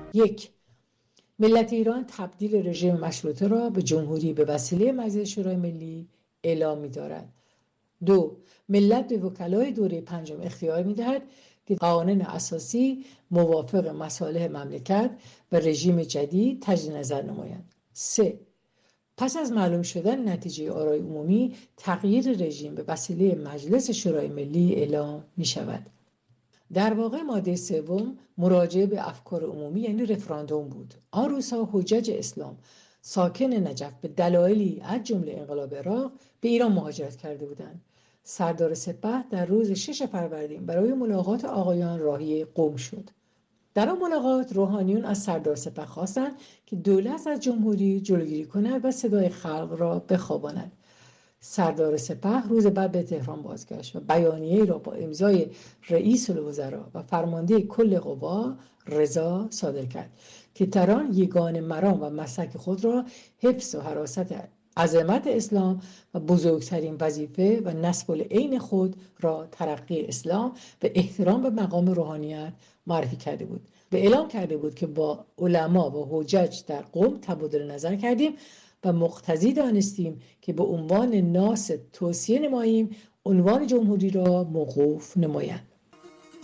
1. ملت ایران تبدیل رژیم مشروطه را به جمهوری به وسیله مجلس شورای ملی اعلام می‌دارد. 2. ملت به وکلای دوره پنجم اختیار می‌دهد که قوانین اساسی موافق مصالح مملکت و رژیم جدید تجدید نظر نمایند. 3. پس از معلوم شدن نتیجه آرای عمومی، تغییر رژیم به وسیله مجلس شورای ملی اعلام می‌شود. در واقع ماده 3 مراجعه به افکار عمومی یعنی رفراندوم بود. آن روزها حجج اسلام ساکن نجف به دلایلی از جمله انقلاب عراق به ایران مهاجرت کرده بودند. سردار سپه در روز 6 فروردین برای ملاقات آقایان راهی قم شد. در آن ملاقات روحانیون از سردار سپه خواستند که دولت از جمهوری جلوگیری کند و صدای خلق را بخواباند. سردار سپه روز بعد به تهران بازگشت و بیانیه‌ای را با امضای رئیس الوزراء و فرمانده کل قوا رضا صادر کرد که در آن یگان مرام و مسلک خود را حفظ و حراست عظمت اسلام و بزرگترین وظیفه و نصب العین خود را ترقی اسلام و احترام به مقام روحانیت معرفی کرده بود و اعلام کرده بود که با علما و حجج در قم تبادل نظر کردیم و مقتضی دانستیم که به عنوان ناصح توصیه نماییم عنوان جمهوری را موقوف نمایند.